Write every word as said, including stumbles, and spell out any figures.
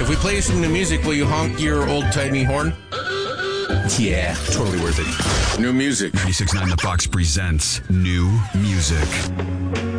If we play some new music, will you honk your old-timey horn? Yeah, totally worth it. New music. ninety-six point nine The Box presents new music.